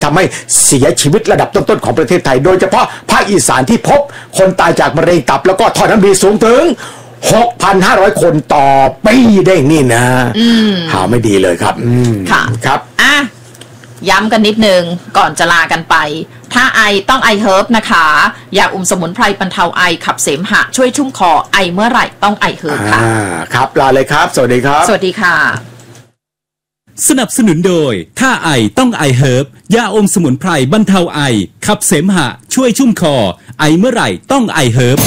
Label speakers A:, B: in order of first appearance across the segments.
A: ทำให้เสียชีวิตระดับต้นๆของประเทศไทยโดยเฉพาะภาคอีสานที่พบคนตายจากมะเร็งตับแล้วก็ท่อน้ำดีสูงถึง 6,500 คนต่อปีได้นี่นะข่าวไม่ดีเลยครับ
B: ค่ะ
A: ครับ
B: ย้ำกันนิดนึงก่อนจะลากันไปถ้าไอต้องไอเฮิร์บนะคะยาสมุนไพรบรรเทาไอขับเสมหะช่วยชุ่มคอไอเมื่อไหร่ต้องไอเฮิร์บค่ะ
A: ครับลาเลยครับสวัสดีครับ
B: สวัสดีค่ะ
C: สนับสนุนโดยถ้าไอต้องไอเฮิร์บยาสมุนไพรบรรเทาไอขับเสมหะช่วยชุ่มคอไอเมื่อไหร่ต้องไอเฮิร์บ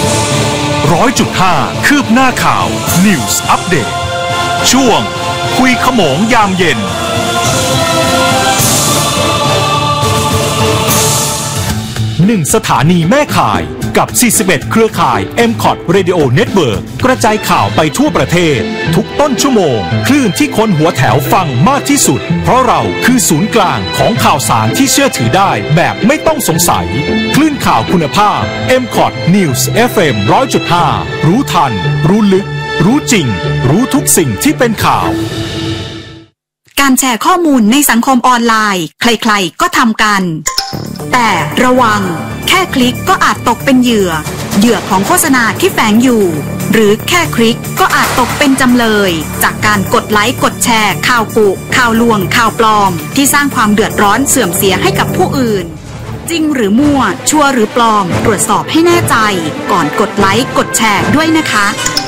D: 100.5 คืบหน้าข่าว News Update ช่วงคุยขโมงยามเย็น1 สถานีแม่ข่ายกับ41เครือข่าย MCOT Radio Network กระจายข่าวไปทั่วประเทศทุกต้นชั่วโมงคลื่นที่คนหัวแถวฟังมากที่สุดเพราะเราคือศูนย์กลางของข่าวสารที่เชื่อถือได้แบบไม่ต้องสงสัยคลื่นข่าวคุณภาพ MCOT News FM 100.5 รู้ทันรู้ลึกรู้จริงรู้ทุกสิ่งที่เป็นข่าว
E: การแชร์ข้อมูลในสังคมออนไลน์ใครๆก็ทำกันแต่ระวังแค่คลิกก็อาจตกเป็นเหยื่อของโฆษณาที่แฝงอยู่หรือแค่คลิกก็อาจตกเป็นจำเลยจากการกดไลค์กดแชร์ข่าวกุข่าวลวงข่าวปลอมที่สร้างความเดือดร้อนเสื่อมเสียให้กับผู้อื่นจริงหรือมั่วชัวร์หรือปลอมตรวจสอบให้แน่ใจก่อนกดไลค์กดแชร์ด้วยนะคะ